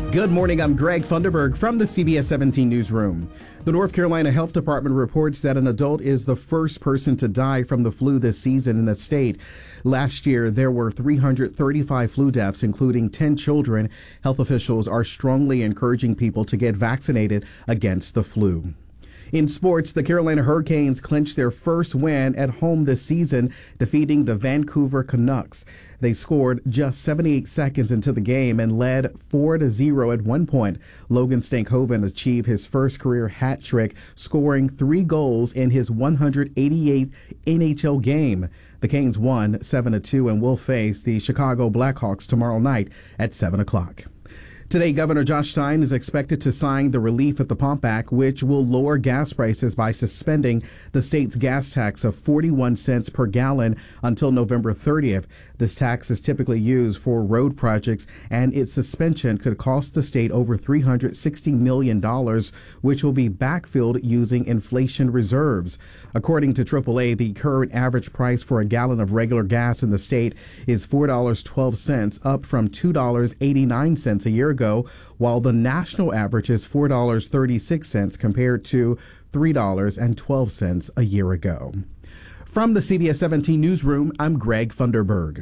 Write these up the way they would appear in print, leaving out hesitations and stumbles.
Good morning, I'm Greg Funderburg from the CBS 17 Newsroom. The North Carolina Health Department reports that an adult is the first person to die from the flu this season in the state. Last year, there were 335 flu deaths, including 10 children. Health officials are strongly encouraging people to get vaccinated against the flu. In sports, the Carolina Hurricanes clinched their first win at home this season, defeating the Vancouver Canucks. They scored just 78 seconds into the game and led 4-0 at one point. Logan Stankoven achieved his first career hat trick, scoring 3 goals in his 188th NHL game. The Canes won 7-2 and will face the Chicago Blackhawks tomorrow night at 7 o'clock. Today, Governor Josh Stein is expected to sign the Relief at the Pump Act, which will lower gas prices by suspending the state's gas tax of 41 cents per gallon until November 30th. This tax is typically used for road projects, and its suspension could cost the state over $360 million, which will be backfilled using inflation reserves. According to AAA, the current average price for a gallon of regular gas in the state is $4.12, up from $2.89 a year ago, while the national average is $4.36 compared to $3.12 a year ago. From the CBS 17 Newsroom, I'm Greg Funderburg.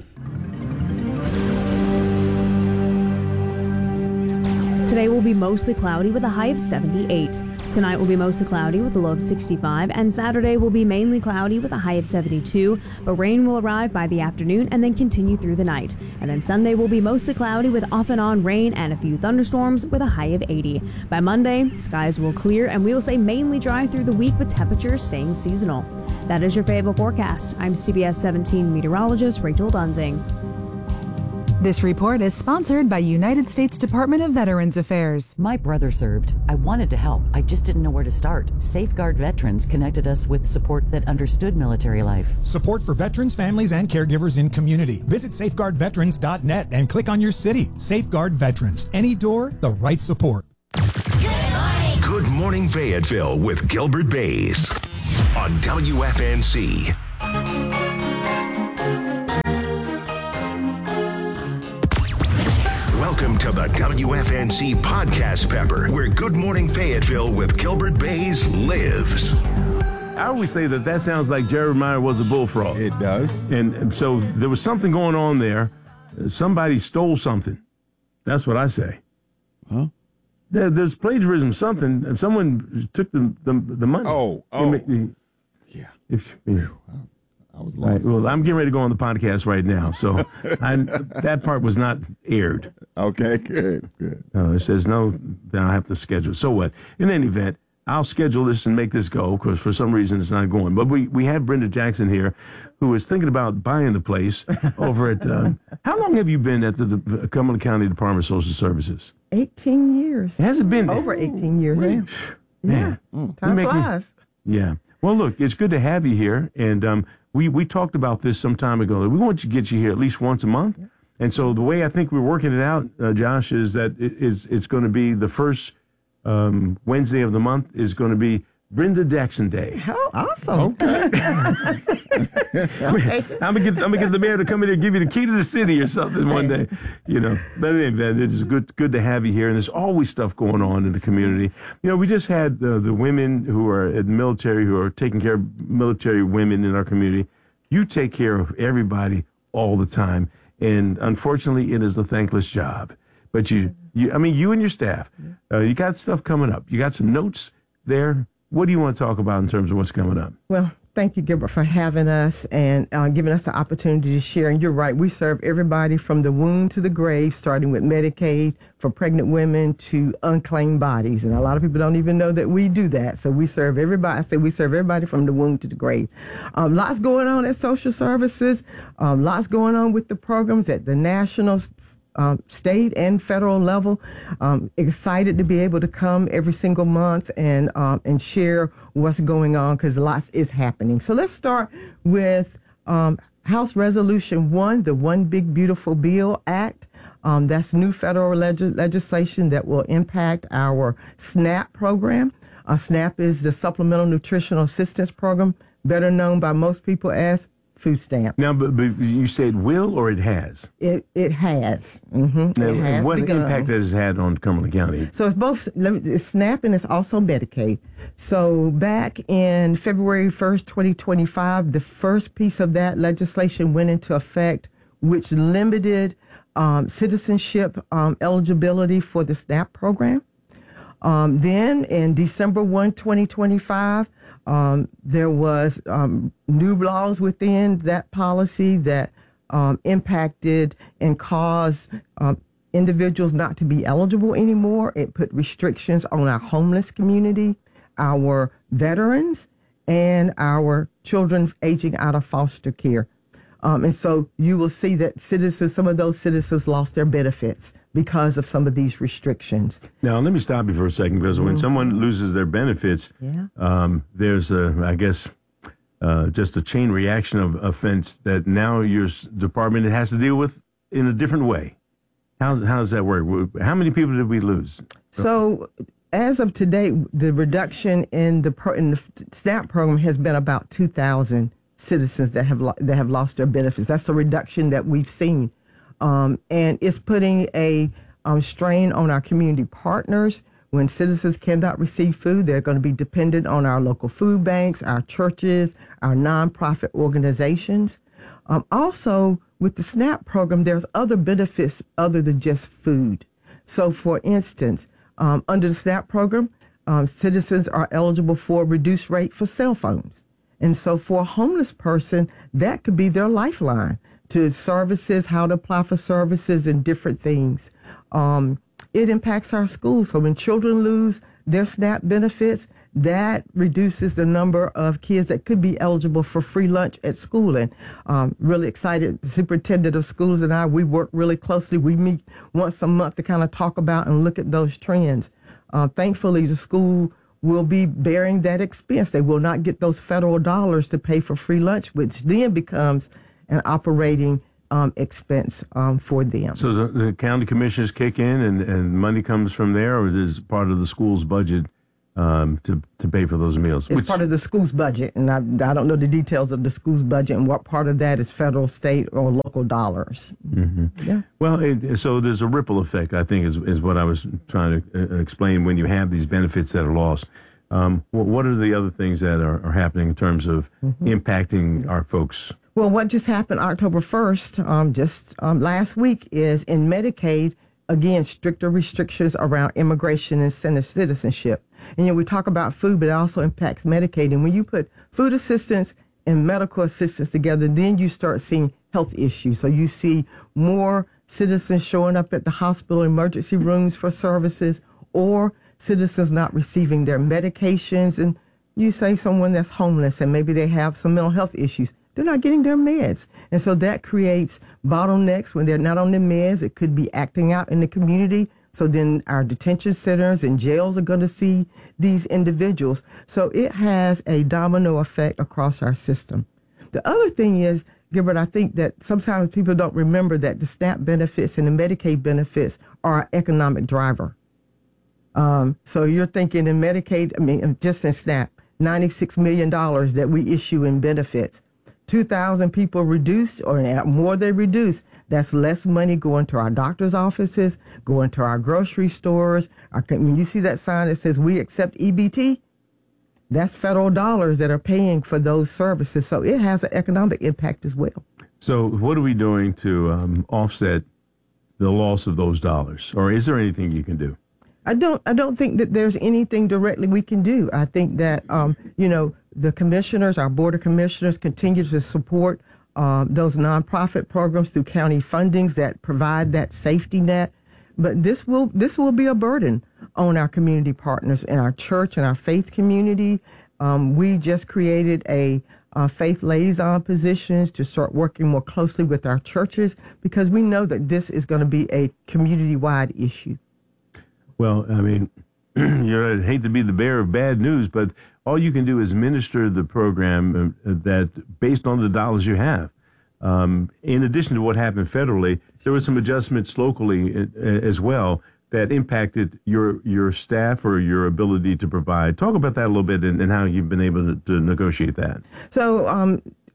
Today will be mostly cloudy with a high of 78. Tonight will be mostly cloudy with a low of 65, and Saturday will be mainly cloudy with a high of 72, but rain will arrive by the afternoon and then continue through the night. And then Sunday will be mostly cloudy with off and on rain and a few thunderstorms with a high of 80. By Monday, skies will clear and we will stay mainly dry through the week with temperatures staying seasonal. That is your Fayetteville forecast. I'm CBS 17 meteorologist Rachel Dunsing. This report is sponsored by United States Department of Veterans Affairs. My brother served. I wanted to help. I just didn't know where to start. Safeguard Veterans connected us with support that understood military life. Support for veterans, families, and caregivers in community. Visit safeguardveterans.net and click on your city. Safeguard Veterans. Any door, the right support. Good morning, Fayetteville with Gilbert Bays on WFNC. Welcome to the WFNC Podcast Pepper, where Good Morning Fayetteville with Gilbert Bays lives. I always say that sounds like Jeremiah was a bullfrog. It does. And so there was something going on there. Somebody stole something. That's what I say. Huh? There's plagiarism, something. Someone took the money. Yeah. I was lost. Right, well, I'm getting ready to go on the podcast right now, so that part was not aired. Okay, good. It says no, then I have to schedule. So what? In any event, I'll schedule this and make this go, because for some reason it's not going. But we have Brenda Jackson here, who is thinking about buying the place over at, how long have you been at the Cumberland County Department of Social Services? 18 years. Has it been? Over 18 years now. Man. Time flies. Yeah. Well, look, it's good to have you here, and we talked about this some time ago. We want to get you here at least once a month. Yeah. And so the way I think we're working it out, Josh, is that it's going to be the first Wednesday of the month is going to be Brenda Jackson Day. Oh, awesome. Okay. I'm gonna get the mayor to come in here and give you the key to the city or something one day, But anyway, it's good to have you here, and there's always stuff going on in the community. We just had the women who are at the military, who are taking care of military women in our community. You take care of everybody all the time, and unfortunately, it is a thankless job. But you and your staff, you got stuff coming up. You got some notes there. What do you want to talk about in terms of what's coming up? Well, thank you, Gilbert, for having us and giving us the opportunity to share. And you're right, we serve everybody from the womb to the grave, starting with Medicaid for pregnant women to unclaimed bodies. And a lot of people don't even know that we do that. So we serve everybody. I say we serve everybody from the womb to the grave. Lots going on at social services. Lots going on with the programs at the national, state and federal level. Excited to be able to come every single month and share what's going on, because lots is happening. So let's start with House Resolution 1, the One Big Beautiful Bill Act. That's new federal legislation that will impact our SNAP program. SNAP is the Supplemental Nutritional Assistance Program, better known by most people as food stamps. Now, but you said will or it has? It has. Mm-hmm. Now, It has what begun. impact has it had on Cumberland County? So it's both it's SNAP and it's also Medicaid. So back in February 1st, 2025, the first piece of that legislation went into effect, which limited citizenship eligibility for the SNAP program. Then in December 1, 2025, there was new laws within that policy that impacted and caused individuals not to be eligible anymore. It put restrictions on our homeless community, our veterans, and our children aging out of foster care. And so you will see that some of those citizens lost their benefits because of some of these restrictions. Now, let me stop you for a second, because when someone loses their benefits, there's just a chain reaction of offense that now your department has to deal with in a different way. How does that work? How many people did we lose? So as of today, the reduction in the SNAP program has been about 2,000 citizens that have lost their benefits. That's the reduction that we've seen. And it's putting a strain on our community partners. When citizens cannot receive food, they're going to be dependent on our local food banks, our churches, our nonprofit organizations. Also, with the SNAP program, there's other benefits other than just food. So, for instance, under the SNAP program, citizens are eligible for a reduced rate for cell phones. And so for a homeless person, that could be their lifeline to services, how to apply for services and different things. It impacts our schools. So when children lose their SNAP benefits, that reduces the number of kids that could be eligible for free lunch at school. And really excited, the superintendent of schools and I, we work really closely. We meet once a month to kind of talk about and look at those trends. Thankfully, the school will be bearing that expense. They will not get those federal dollars to pay for free lunch, which then becomes an operating expense for them. So the county commissioners kick in and money comes from there, or is it part of the school's budget to pay for those meals? It's part of the school's budget, and I don't know the details of the school's budget and what part of that is federal, state, or local dollars. Mm-hmm. Yeah. Well, so there's a ripple effect, I think, is what I was trying to explain when you have these benefits that are lost. What are the other things that are happening in terms of impacting our folks? Well, what just happened October 1st, last week, is in Medicaid, again, stricter restrictions around immigration and citizenship. And we talk about food, but it also impacts Medicaid. And when you put food assistance and medical assistance together, then you start seeing health issues. So you see more citizens showing up at the hospital emergency rooms for services, or citizens not receiving their medications. And you say someone that's homeless and maybe they have some mental health issues, they're not getting their meds. And so that creates bottlenecks when they're not on their meds. It could be acting out in the community. So then our detention centers and jails are going to see these individuals. So it has a domino effect across our system. The other thing is, Gilbert, I think that sometimes people don't remember that the SNAP benefits and the Medicaid benefits are an economic driver. So you're thinking in Medicaid, just in SNAP, $96 million that we issue in benefits. 2,000 people reduced, or more they reduced, that's less money going to our doctor's offices, going to our grocery stores. When you see that sign that says we accept EBT, that's federal dollars that are paying for those services. So it has an economic impact as well. So what are we doing to offset the loss of those dollars? Or is there anything you can do? I don't think that there's anything directly we can do. I think that, the commissioners, our board of commissioners, continue to support those nonprofit programs through county fundings that provide that safety net. But this will be a burden on our community partners in our church and our faith community. We just created a faith liaison positions to start working more closely with our churches, because we know that this is going to be a community-wide issue. Well, I mean, I hate to be the bearer of bad news, but all you can do is minister the program that based on the dollars you have. In addition to what happened federally, there were some adjustments locally as well that impacted your staff or your ability to provide. Talk about that a little bit and how you've been able to negotiate that. So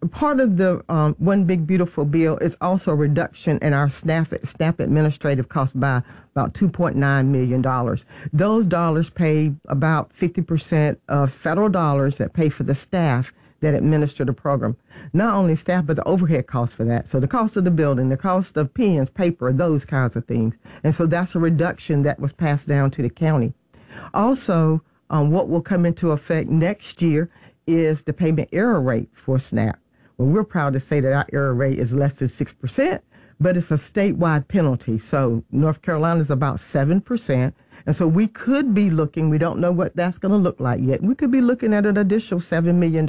part of the One Big Beautiful Bill is also a reduction in our SNAP administrative costs by about $2.9 million. Those dollars pay about 50% of federal dollars that pay for the staff that administer the program. Not only staff, but the overhead costs for that. So the cost of the building, the cost of pens, paper, those kinds of things. And so that's a reduction that was passed down to the county. Also, what will come into effect next year is the payment error rate for SNAP. Well, we're proud to say that our error rate is less than 6%, but it's a statewide penalty. So North Carolina is about 7%. And so we could be looking, we don't know what that's going to look like yet. We could be looking at an additional $7 million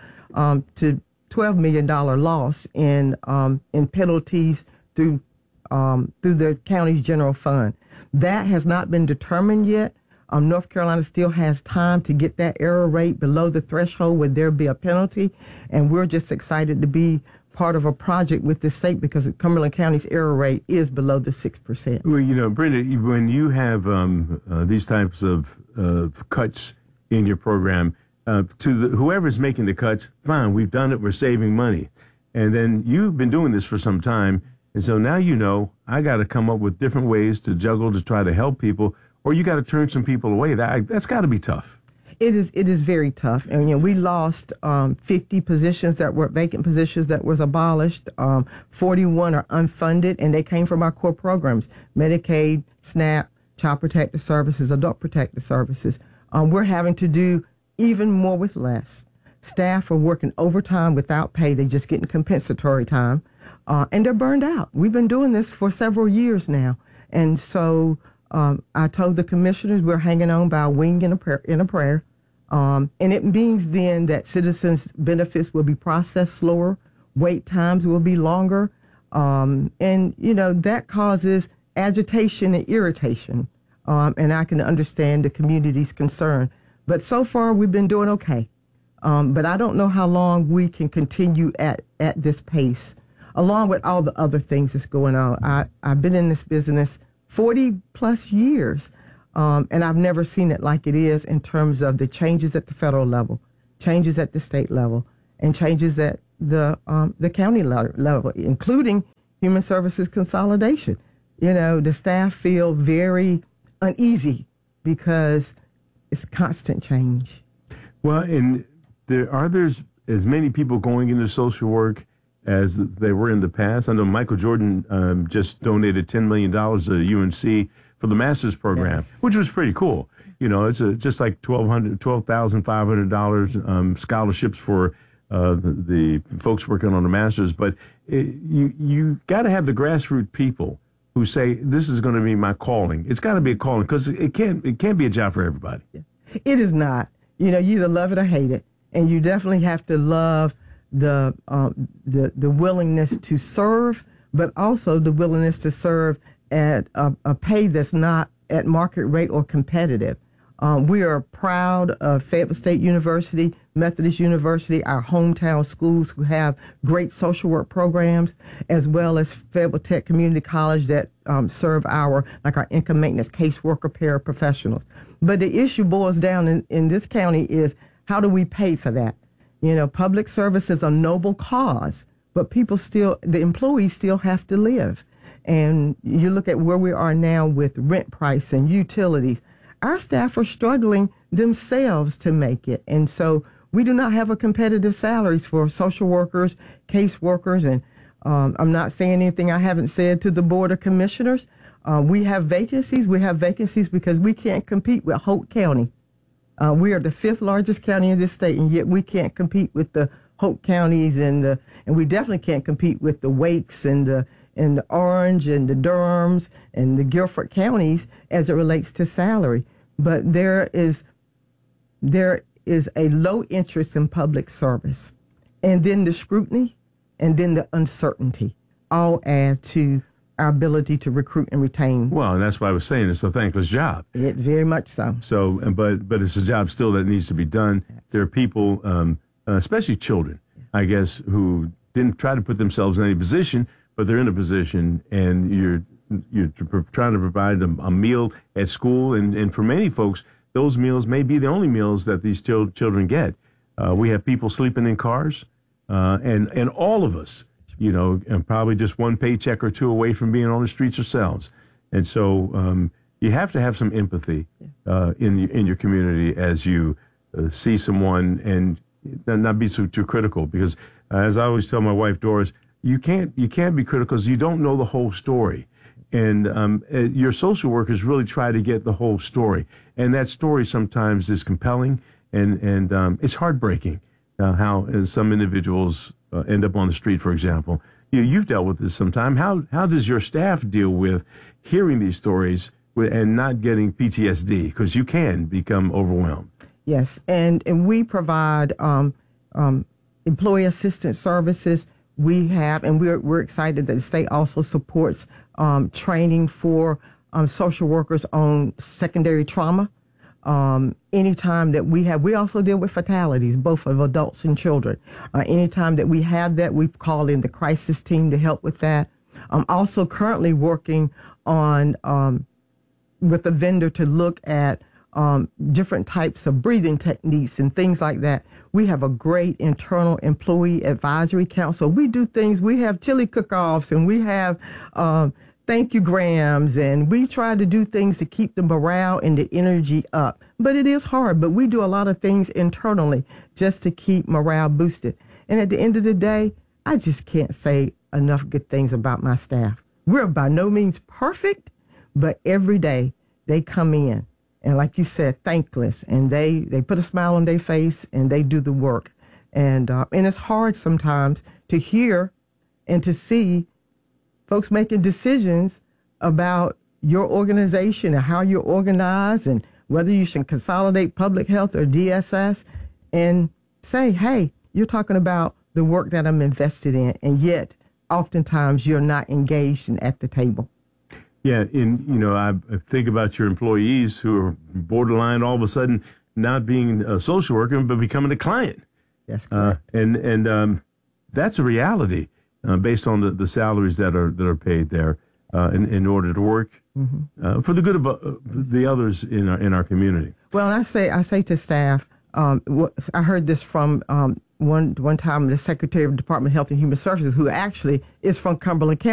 to $12 million loss in penalties through the county's general fund. That has not been determined yet. North Carolina still has time to get that error rate below the threshold where there be a penalty. And we're just excited to be part of a project with the state because Cumberland County's error rate is below the 6%. Well, you know, Brenda, when you have these types of cuts in your program, whoever's making the cuts, fine, we've done it, we're saving money. And then you've been doing this for some time, and so now you know I got to come up with different ways to juggle to try to help people, or you got to turn some people away. That's got to be tough. It is very tough. And, you know, we lost 50 positions that were vacant positions that was abolished. 41 are unfunded, and they came from our core programs, Medicaid, SNAP, Child Protective Services, Adult Protective Services. We're having to do even more with less. Staff are working overtime without pay. They're just getting compensatory time, and they're burned out. We've been doing this for several years now. And so I told the commissioners we're hanging on by a wing and a prayer. And it means then that citizens' benefits will be processed slower, wait times will be longer, and, you know, that causes agitation and irritation, and I can understand the community's concern. But so far, we've been doing okay, but I don't know how long we can continue at this pace, along with all the other things that's going on. I've been in this business 40-plus years. And I've never seen it like it is in terms of the changes at the federal level, changes at the state level, and changes at the county level, including human services consolidation. You know, the staff feel very uneasy because it's constant change. Well, and there's as many people going into social work as they were in the past. I know Michael Jordan just donated $10 million to UNC for the master's program, yes, which was pretty cool. You know, it's just like $12,500 scholarships for the folks working on the master's. But you got to have the grassroots people who say, this is going to be my calling. It's got to be a calling because it can't be a job for everybody. It is not. You know, you either love it or hate it. And you definitely have to love the willingness to serve, but also the willingness to serve at a pay that's not at market rate or competitive. We are proud of Fayetteville State University, Methodist University, our hometown schools who have great social work programs, as well as Fayetteville Tech Community College that serve our income maintenance caseworker paraprofessionals. But the issue boils down in this county is how do we pay for that? You know, public service is a noble cause, but the employees still have to live. And you look at where we are now with rent price and utilities, our staff are struggling themselves to make it. And so we do not have a competitive salaries for social workers, case workers, and I'm not saying anything I haven't said to the Board of Commissioners. We have vacancies. We have vacancies because we can't compete with Holt County. We are the 5th largest county in this state, and yet we can't compete with the Holt counties, and we definitely can't compete with the Wakes and the Orange and the Durhams and the Guilford counties as it relates to salary. But there is a low interest in public service. And then the scrutiny and then the uncertainty all add to our ability to recruit and retain. Well, and that's why I was saying it's a thankless job. It very much so. So, but it's a job still that needs to be done. There are people, especially children, I guess, who didn't try to put themselves in any position, but they're in a position, and you're trying to provide a meal at school, and for many folks, those meals may be the only meals that these children get. We have people sleeping in cars. and all of us, and probably just one paycheck or two away from being on the streets ourselves. And so you have to have some empathy in your community as you see someone, and not be too critical, because as I always tell my wife Doris, you can't be critical because you don't know the whole story. And your social workers really try to get the whole story, and that story sometimes is compelling, and it's heartbreaking how some individuals end up on the street, for example. You've dealt with this sometime. How does your staff deal with hearing these stories and not getting PTSD? Because you can become overwhelmed. Yes, and we provide employee assistance services. We have, and we're excited that the state also supports training for social workers on secondary trauma. Anytime that we also deal with fatalities, both of adults and children. Anytime that we have that, we call in the crisis team to help with that. I'm also currently working on with a vendor to look at different types of breathing techniques and things like that. We have a great internal employee advisory council. We do things. We have chili cook-offs, and we have thank you grams, and we try to do things to keep the morale and the energy up. But it is hard, but we do a lot of things internally just to keep morale boosted. And at the end of the day, I just can't say enough good things about my staff. We're by no means perfect, but every day they come in, and like you said, thankless, and they put a smile on their face, and they do the work. And it's hard sometimes to hear and to see folks making decisions about your organization and how you're organized and whether you should consolidate public health or DSS, and say, hey, you're talking about the work that I'm invested in, and yet oftentimes you're not engaged and at the table. Yeah, I think about your employees who are borderline all of a sudden not being a social worker but becoming a client. That's correct. And that's a reality based on the salaries that are paid there in order to work for the good of the others in our community. Well, I say to staff, I heard this from one time the Secretary of the Department of Health and Human Services, who actually is from Cumberland County.